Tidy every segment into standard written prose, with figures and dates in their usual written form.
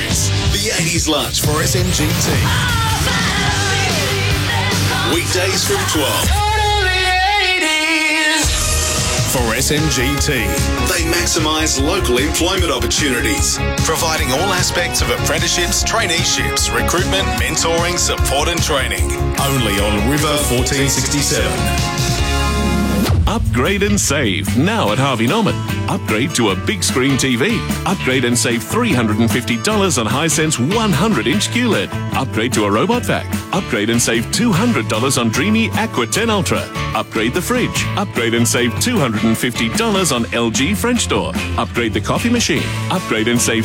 Cruise. The 80s lunch for SMGT. Weekdays from 12. For SMGT, they maximise local employment opportunities, providing all aspects of apprenticeships, traineeships, recruitment, mentoring, support and training. Only on River 1467. Upgrade and save now at Harvey Norman. Upgrade to a big screen TV. Upgrade and save $350 on Hisense 100-inch QLED. Upgrade to a robot vac. Upgrade and save $200 on Dreamy Aqua 10 Ultra. Upgrade the fridge. Upgrade and save $250 on LG French door. Upgrade the coffee machine. Upgrade and save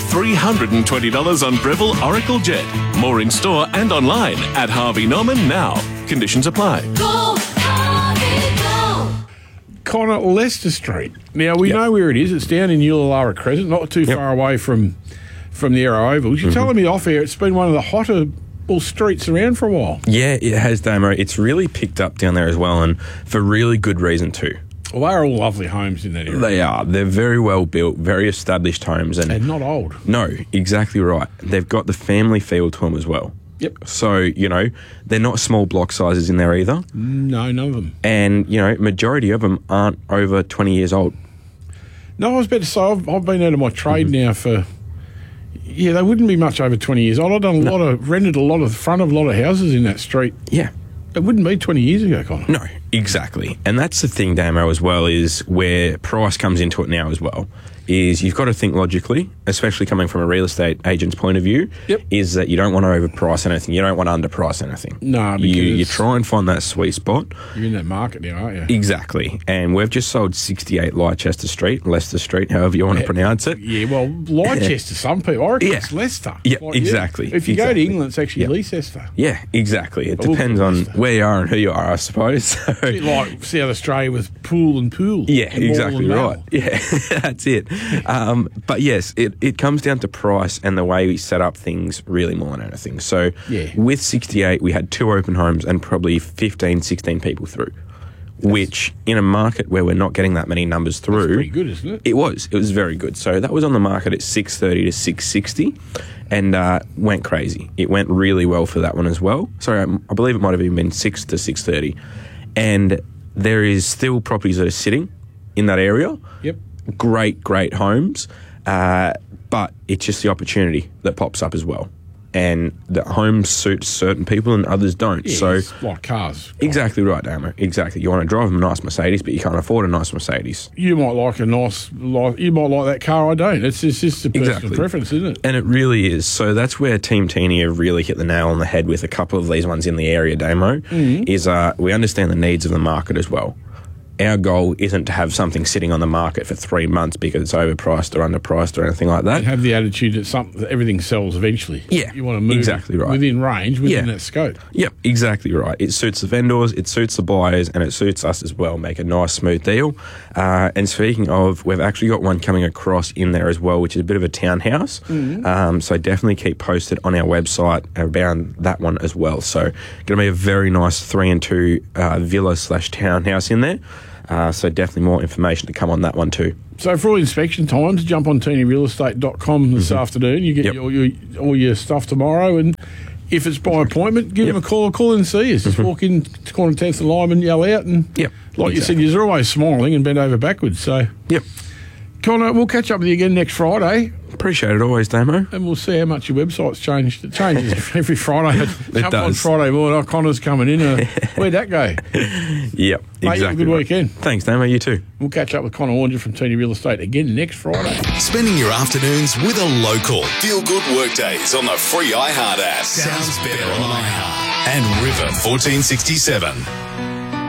$320 on Breville Oracle Jet. More in store and online at Harvey Norman now. Conditions apply. Go, Harvey, go. Connor, Leicester Street. Now, we know where it is. It's down in Ullalara Crescent, not too far away from the Arrow Ovals. You're telling me off air it's been one of the hotter streets around for a while. Yeah, it has, Damo. It's really picked up down there as well, and for really good reason too. Well, they're all lovely homes in that area. They are. They're very well built, very established homes. And not old. No, exactly right. They've got the family feel to them as well. Yep. So, they're not small block sizes in there either. No, none of them. And, majority of them aren't over 20 years old. No, I was about to say, I've been out of my trade now for... Yeah, they wouldn't be much over 20 years old. I've done rented a lot of the front of a lot of houses in that street. Yeah. It wouldn't be 20 years ago, Connor. No, exactly. And that's the thing, Damo, as well, is where price comes into it now as well, is you've got to think logically, especially coming from a real estate agent's point of view, is that you don't want to overprice anything. You don't want to underprice anything. No, because you try and find that sweet spot. You're in that market now, aren't you? Exactly. And we've just sold 68 Leicester Street, however you want to pronounce it. Yeah, well, Leicester, some people, I reckon it's Leicester. Yeah, exactly. If you go to England, it's actually Leicester. Yeah, exactly. It depends on where you are and who you are, I suppose. So, a bit like South Australia with pool and pool. Yeah, and exactly and right. Yeah, that's it. But yes, it comes down to price and the way we set up things really more than anything. So with 68, we had 2 open homes and probably 15, 16 people through, which in a market where we're not getting that many numbers through... That's pretty good, isn't it? It was very good. So that was on the market at 630 to 660 and went crazy. It went really well for that one as well. Sorry, I believe it might have even been 6 to 630. And there is still properties that are sitting in that area. Yep. Great homes, but it's just the opportunity that pops up as well. And the homes suit certain people and others don't. Yeah, so it's like cars. Exactly right, Damo. Exactly. You want to drive a nice Mercedes, but you can't afford a nice Mercedes. You might like you might like that car, I don't. It's just a personal preference, isn't it? And it really is. So that's where Team Teeny have really hit the nail on the head with a couple of these ones in the area, Damo, is we understand the needs of the market as well. Our goal isn't to have something sitting on the market for 3 months because it's overpriced or underpriced or anything like that. And have the attitude that everything sells eventually. Yeah, you want to move exactly right. within range, within that scope. Yep, exactly right. It suits the vendors, it suits the buyers, and it suits us as well. Make a nice, smooth deal. And speaking of, we've actually got one coming across in there as well, which is a bit of a townhouse. So definitely keep posted on our website around that one as well. So going to be a very nice 3 and 2 villa/townhouse in there. So definitely more information to come on that one too. So for all inspection times, jump on teenyrealestate.com this afternoon. You get all your stuff tomorrow, and if it's by appointment, give them a call and see us. Just walk in to corner 10th and Lyman, yell out, and like you said, you're always smiling and bent over backwards. So Connor, we'll catch up with you again next Friday. Appreciate it always, Damo. And we'll see how much your website's changed. It changes every Friday. It does. On Friday morning, Connor's coming in. Where'd that go? Yep, Mate, exactly. have a good weekend. Thanks, Damo. You too. We'll catch up with Connor Ornger from Teeny Real Estate again next Friday. Spending your afternoons with a local. Feel good workdays on the free iHeart app. Sounds better on iHeart. And River 1467.